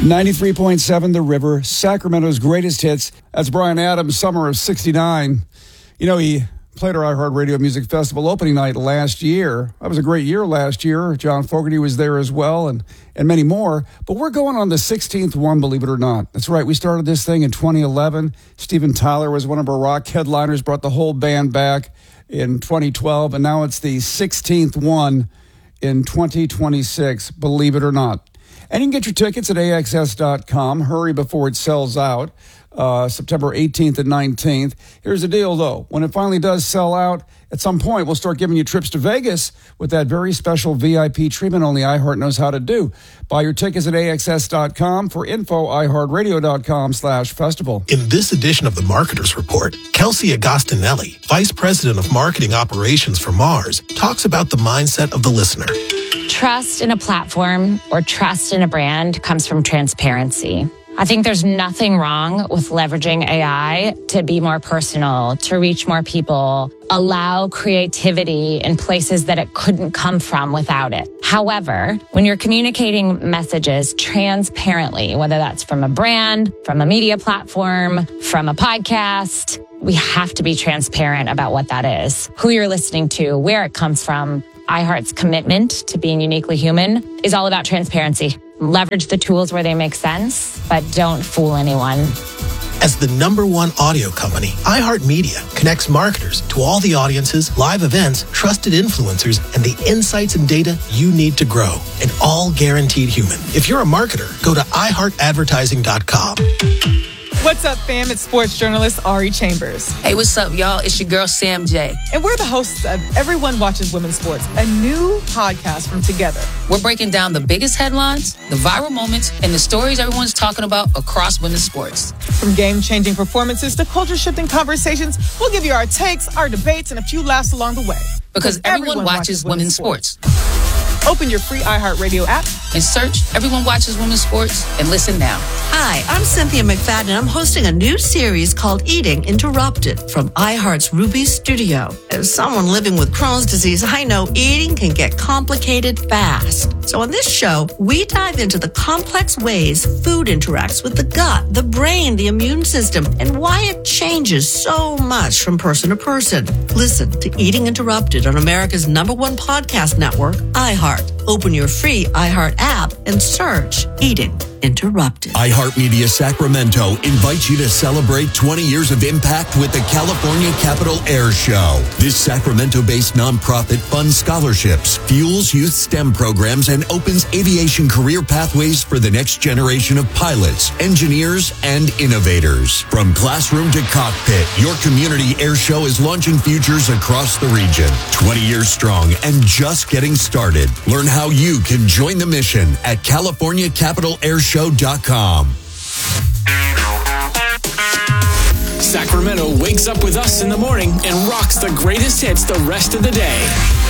93.7 The River, Sacramento's greatest hits. That's Bryan Adams, Summer of 69. You know, he played our iHeartRadio Music Festival opening night last year. That was a great year last year. John Fogerty was there as well, and many more. But we're going on the 16th one, believe it or not. That's right. We started this thing in 2011. Steven Tyler was one of our rock headliners, brought the whole band back in 2012, and now it's the 16th one in 2026, believe it or not. And you can get your tickets at AXS.com. Hurry before it sells out. September 18th and 19th. Here's the deal, though. When it finally does sell out, at some point, we'll start giving you trips to Vegas with that very special VIP treatment only iHeart knows how to do. Buy your tickets at AXS.com. For info, iHeartRadio.com/festival. In this edition of the Marketers Report, Kelsey Agostinelli, Vice President of Marketing Operations for Mars, talks about the mindset of the listener. Trust in a platform or trust in a brand comes from transparency. I think there's nothing wrong with leveraging AI to be more personal, to reach more people, allow creativity in places that it couldn't come from without it. However, when you're communicating messages transparently, whether that's from a brand, from a media platform, from a podcast, we have to be transparent about what that is, who you're listening to, where it comes from. iHeart's commitment to being uniquely human is all about transparency. Leverage the tools where they make sense, but don't fool anyone. As the #1 audio company, iHeartMedia connects marketers to all the audiences, live events, trusted influencers, and the insights and data you need to grow, and all guaranteed human. If you're a marketer, go to iHeartAdvertising.com. What's up, fam? It's sports journalist Ari Chambers. Hey, what's up, y'all? It's your girl, Sam J. And we're the hosts of Everyone Watches Women's Sports, a new podcast from Together. We're breaking down the biggest headlines, the viral moments, and the stories everyone's talking about across women's sports. From game-changing performances to culture-shifting conversations, we'll give you our takes, our debates, and a few laughs along the way. Because everyone watches women's sports. Open your free iHeartRadio app and search Everyone Watches Women's Sports and listen now. Hi, I'm Cynthia McFadden, and I'm hosting a new series called Eating Interrupted from iHeart's Ruby Studio. As someone living with Crohn's disease, I know eating can get complicated fast. So on this show, we dive into the complex ways food interacts with the gut, the brain, the immune system, and why it changes so much from person to person. Listen to Eating Interrupted on America's #1 podcast network, iHeart. Open your free iHeart app and search Eating Interrupted. iHeartMedia Sacramento invites you to celebrate 20 years of impact with the California Capital Air Show. This Sacramento-based nonprofit funds scholarships, fuels youth STEM programs, and opens aviation career pathways for the next generation of pilots, engineers, and innovators. From classroom to cockpit, your community air show is launching futures across the region. 20 years strong and just getting started. Learn how you can join the mission at CaliforniaCapitalAirShow.com. Sacramento wakes up with us in the morning and rocks the greatest hits the rest of the day.